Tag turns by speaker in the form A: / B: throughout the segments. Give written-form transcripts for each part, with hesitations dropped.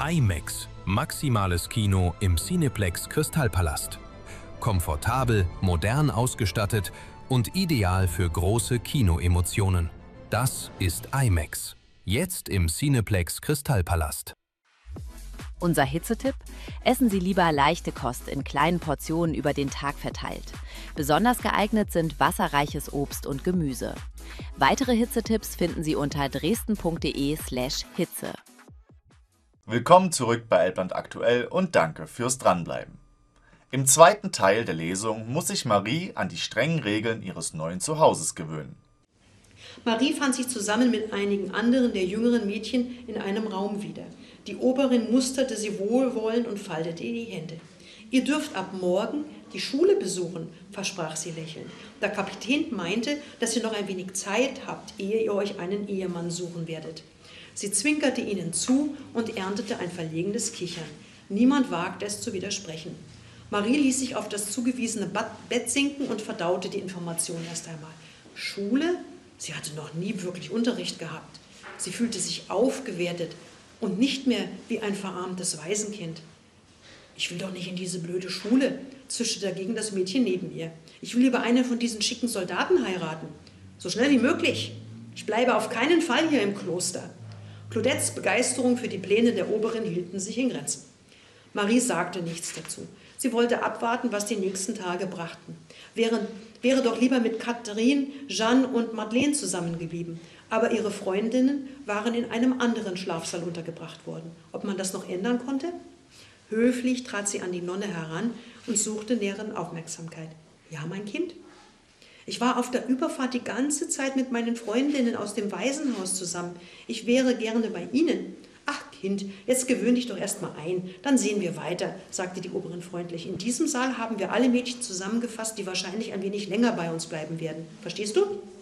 A: IMAX, maximales Kino im Cineplex Kristallpalast. Komfortabel, modern ausgestattet und ideal für große Kinoemotionen. Das ist IMAX. Jetzt im Cineplex Kristallpalast.
B: Unser Hitzetipp? Essen Sie lieber leichte Kost in kleinen Portionen über den Tag verteilt. Besonders geeignet sind wasserreiches Obst und Gemüse. Weitere Hitzetipps finden Sie unter dresden.de/Hitze.
C: Willkommen zurück bei Elbland aktuell und danke fürs Dranbleiben. Im zweiten Teil der Lesung muss sich Marie an die strengen Regeln ihres neuen Zuhauses gewöhnen.
D: Marie fand sich zusammen mit einigen anderen der jüngeren Mädchen in einem Raum wieder. Die Oberin musterte sie wohlwollend und faltete ihr die Hände. Ihr dürft ab morgen die Schule besuchen, versprach sie lächelnd. Der Kapitän meinte, dass ihr noch ein wenig Zeit habt, ehe ihr euch einen Ehemann suchen werdet. Sie zwinkerte ihnen zu und erntete ein verlegenes Kichern. Niemand wagte es zu widersprechen. Marie ließ sich auf das zugewiesene Bett sinken und verdaute die Information erst einmal. Schule? Sie hatte noch nie wirklich Unterricht gehabt. Sie fühlte sich aufgewertet und nicht mehr wie ein verarmtes Waisenkind. Ich will doch nicht in diese blöde Schule, zischte dagegen das Mädchen neben ihr. Ich will lieber einen von diesen schicken Soldaten heiraten. So schnell wie möglich. Ich bleibe auf keinen Fall hier im Kloster. Claudettes Begeisterung für die Pläne der Oberin hielten sich in Grenzen. Marie sagte nichts dazu. Sie wollte abwarten, was die nächsten Tage brachten. Wäre doch lieber mit Catherine, Jeanne und Madeleine zusammengeblieben. Aber ihre Freundinnen waren in einem anderen Schlafsaal untergebracht worden. Ob man das noch ändern konnte? Höflich trat sie an die Nonne heran und suchte näheren Aufmerksamkeit. Ja, mein Kind? Ich war auf der Überfahrt die ganze Zeit mit meinen Freundinnen aus dem Waisenhaus zusammen. Ich wäre gerne bei Ihnen. Ach Kind, jetzt gewöhn dich doch erst mal ein, dann sehen wir weiter, sagte die Oberin freundlich. In diesem Saal haben wir alle Mädchen zusammengefasst, die wahrscheinlich ein wenig länger bei uns bleiben werden. Verstehst du?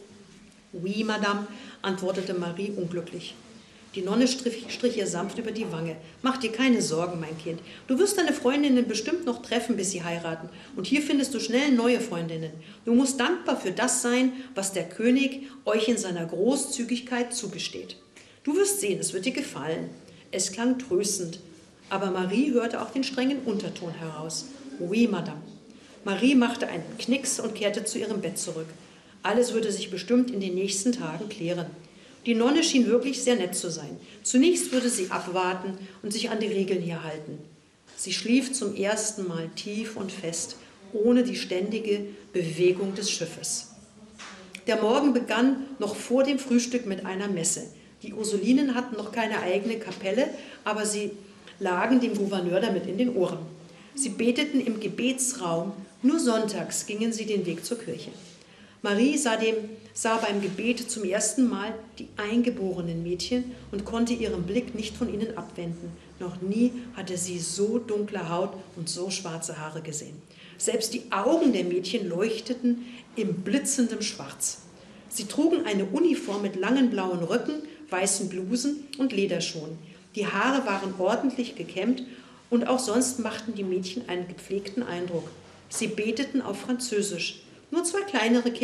D: Oui, Madame, antwortete Marie unglücklich. Die Nonne strich ihr sanft über die Wange. Mach dir keine Sorgen, mein Kind. Du wirst deine Freundinnen bestimmt noch treffen, bis sie heiraten. Und hier findest du schnell neue Freundinnen. Du musst dankbar für das sein, was der König euch in seiner Großzügigkeit zugesteht. Du wirst sehen, es wird dir gefallen. Es klang tröstend, aber Marie hörte auch den strengen Unterton heraus. Oui, Madame. Marie machte einen Knicks und kehrte zu ihrem Bett zurück. Alles würde sich bestimmt in den nächsten Tagen klären. Die Nonne schien wirklich sehr nett zu sein. Zunächst würde sie abwarten und sich an die Regeln hier halten. Sie schlief zum ersten Mal tief und fest, ohne die ständige Bewegung des Schiffes. Der Morgen begann noch vor dem Frühstück mit einer Messe. Die Ursulinen hatten noch keine eigene Kapelle, aber sie lagen dem Gouverneur damit in den Ohren. Sie beteten im Gebetsraum, nur sonntags gingen sie den Weg zur Kirche. Marie sah beim Gebet zum ersten Mal die eingeborenen Mädchen und konnte ihren Blick nicht von ihnen abwenden. Noch nie hatte sie so dunkle Haut und so schwarze Haare gesehen. Selbst die Augen der Mädchen leuchteten im blitzendem Schwarz. Sie trugen eine Uniform mit langen blauen Röcken, weißen Blusen und Lederschuhen. Die Haare waren ordentlich gekämmt und auch sonst machten die Mädchen einen gepflegten Eindruck. Sie beteten auf Französisch. Nur zwei kleinere Kinder